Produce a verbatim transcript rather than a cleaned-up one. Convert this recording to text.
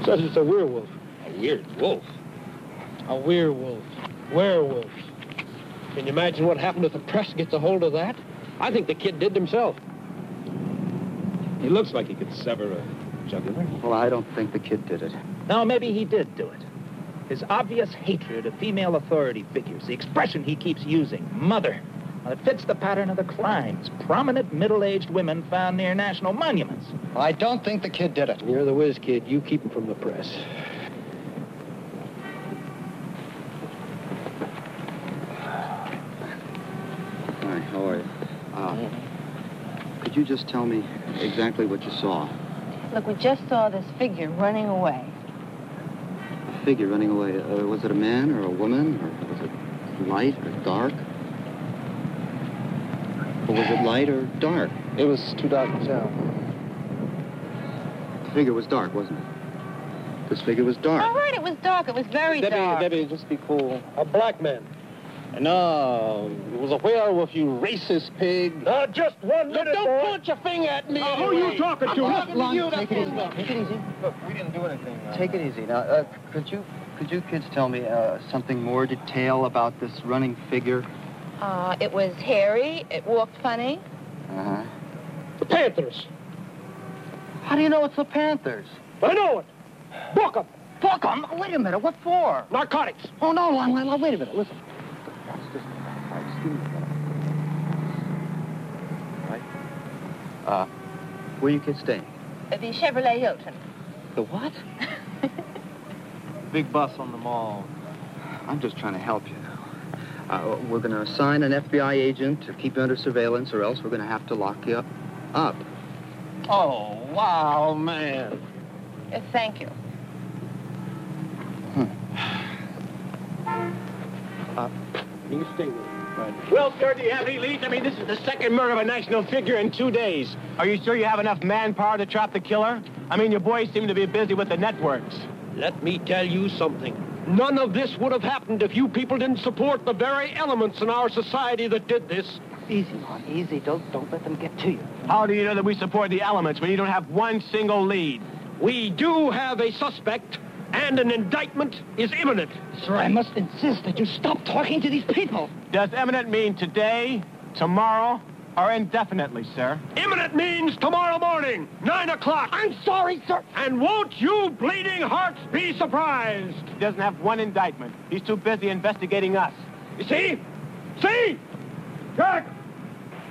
Says it's a werewolf. A weird wolf? A werewolf. Werewolf. Can you imagine what happened if the press gets a hold of that? I think the kid did himself. He looks like he could sever a jugular. Well, I don't think the kid did it. No, maybe he did do it. His obvious hatred of female authority figures, the expression he keeps using, mother. Well, it fits the pattern of the crimes. Prominent middle-aged women found near national monuments. I don't think the kid did it. You're the whiz kid. You keep him from the press. Hi, how are you? Uh, could you just tell me exactly what you saw? Look, we just saw this figure running away. A figure running away. Uh, was it a man or a woman? Or was it light or dark? Or was it light or dark? It was too dark to tell. The figure was dark, wasn't it? This figure was dark. All right, it was dark. It was very Debbie, dark. Debbie, just be cool. A black man. No, it was a werewolf, you racist pig. Uh, just one minute, Don't boy. point your finger at me. Uh, who are you talking to? I'm talking to you. Take it easy. Take it easy. Look, we didn't do anything. Uh... Take it easy. Now, uh, could you could you kids tell me uh, something more detail about this running figure? Uh, it was hairy. It walked funny. Uh-huh. The Panthers. How do you know it's the Panthers? I know it. Book 'em. Book 'em? Wait a minute. What for? Narcotics. Oh, no, no, no, no, wait a minute. Listen. Excuse me. Excuse me. Right. Uh, where are you kids staying? The Chevrolet Hilton. The what? Big bus on the mall. I'm just trying to help you. Uh, we're going to assign an F B I agent to keep you under surveillance, or else we're going to have to lock you up. up. Oh, wow, man. Uh, thank you. Uh, you can stay with him. Right. Well, sir, do you have any leads? I mean, this is the second murder of a national figure in two days. Are you sure you have enough manpower to trap the killer? I mean, your boys seem to be busy with the networks. Let me tell you something. None of this would have happened if you people didn't support the very elements in our society that did this. Easy, Lon, easy. Don't, don't let them get to you. How do you know that we support the elements when you don't have one single lead? We do have a suspect, and an indictment is imminent. Sir, I must insist that you stop talking to these people. Does imminent mean today, tomorrow, or indefinitely, sir? Imminent means tomorrow morning, nine o'clock. I'm sorry, sir. And won't you bleeding hearts be surprised? He doesn't have one indictment. He's too busy investigating us. You see? See? Jack!